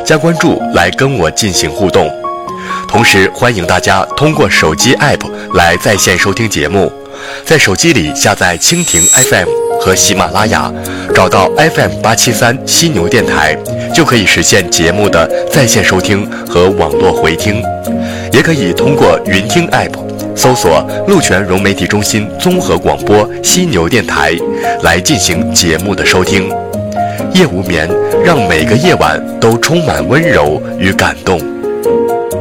加关注来跟我进行互动。同时欢迎大家通过手机 App 来在线收听节目，在手机里下载蜻蜓 FM 和喜马拉雅，找到 FM873犀牛电台，就可以实现节目的在线收听和网络回听。也可以通过云听 App 搜索鹿泉融媒体中心综合广播犀牛电台来进行节目的收听。夜无眠，让每个夜晚都充满温柔与感动。